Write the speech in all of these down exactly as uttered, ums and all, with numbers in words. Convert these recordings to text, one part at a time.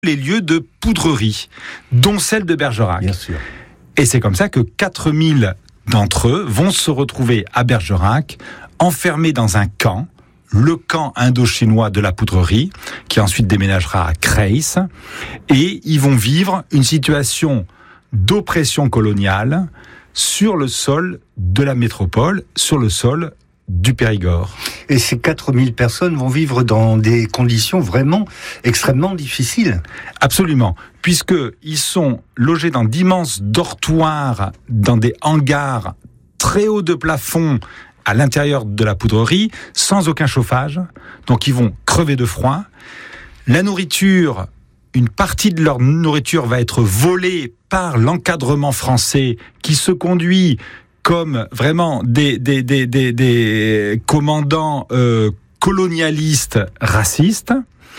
les lieux de poudrerie, dont celle de Bergerac. Bien sûr. Et c'est comme ça que quatre mille d'entre eux vont se retrouver à Bergerac, enfermés dans un camp, le camp indo-chinois de la poudrerie, qui ensuite déménagera à Creil, et ils vont vivre une situation d'oppression coloniale sur le sol de la métropole, sur le sol du Périgord. Et ces quatre mille personnes vont vivre dans des conditions vraiment extrêmement difficiles. Absolument, puisqu'ils sont logés dans d'immenses dortoirs, dans des hangars très hauts de plafond à l'intérieur de la poudrerie, sans aucun chauffage. Donc ils vont crever de froid. La nourriture, une partie de leur nourriture va être volée par l'encadrement français qui se conduit comme vraiment des, des, des, des, des commandants euh, colonialistes racistes.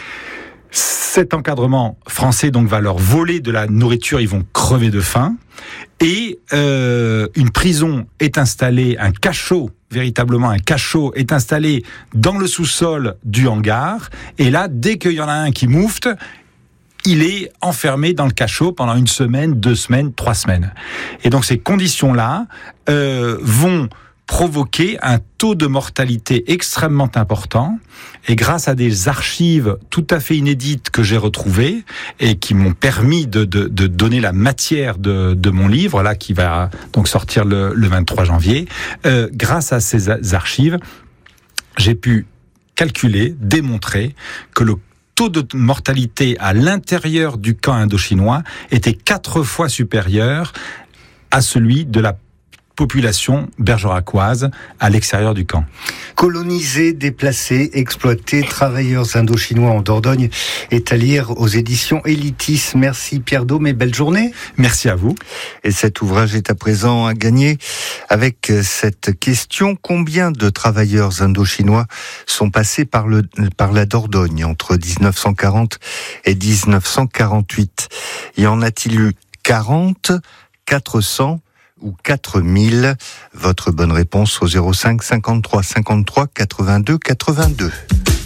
Cet encadrement français donc va leur voler de la nourriture, ils vont crever de faim. Et euh, une prison est installée, un cachot, véritablement un cachot, est installé dans le sous-sol du hangar. Et là, dès qu'il y en a un qui moufte, il est enfermé dans le cachot pendant une semaine, deux semaines, trois semaines. Et donc ces conditions-là euh, vont provoquer un taux de mortalité extrêmement important. Et grâce à des archives tout à fait inédites que j'ai retrouvées et qui m'ont permis de, de, de donner la matière de, de mon livre, là qui va donc sortir le, le vingt-trois janvier, euh, grâce à ces archives, j'ai pu calculer, démontrer que le taux de mortalité à l'intérieur du camp indo-chinois était quatre fois supérieur à celui de la population bergeracoise à l'extérieur du camp. Colonisés, déplacés, exploités, travailleurs indo-chinois en Dordogne est à lire aux éditions Élitis. Merci Pierre Daume et belle journée. Merci à vous. Et cet ouvrage est à présent à gagner avec cette question: combien de travailleurs indo-chinois sont passés par, le, par la Dordogne entre dix-neuf cent quarante et dix-neuf cent quarante-huit? Y en a-t-il eu quarante, quatre cents ou quatre mille? Votre bonne réponse au zéro cinq cinquante-trois cinquante-trois quatre-vingt-deux quatre-vingt-deux.